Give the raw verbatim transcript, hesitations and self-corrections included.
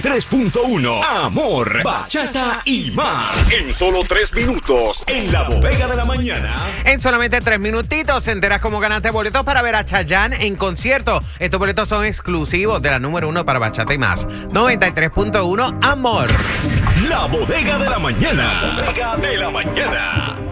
tres punto uno. Amor, bachata y más. En solo tres minutos. En la bodega de la mañana. En solamente tres minutitos se enteras cómo ganaste boletos para ver a Chayanne en concierto. Estos boletos son exclusivos de la número uno para bachata y más. noventa y tres punto uno. Amor. La bodega de la mañana. La bodega de la mañana.